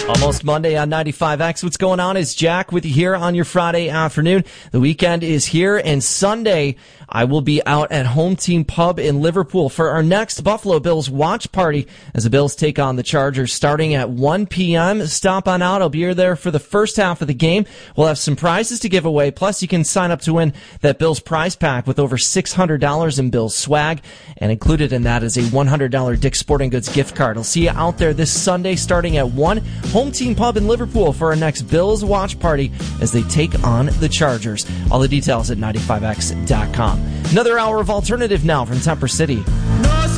Almost Monday on 95X. What's going on? Is Jack with you here on your Friday afternoon. The weekend is here, and Sunday I will be out at Home Team Pub in Liverpool for our next Buffalo Bills watch party as the Bills take on the Chargers starting at 1 p.m. Stop on out. I'll be there for the first half of the game. We'll have some prizes to give away. Plus, you can sign up to win that Bills prize pack with over $600 in Bills swag, and included in that is a $100 Dick's Sporting Goods gift card. I'll see you out there this Sunday starting at 1. Home Team Pub in Liverpool for our next Bills watch party as they take on the Chargers. All the details at 95x.com. Another hour of alternative now from Temper City.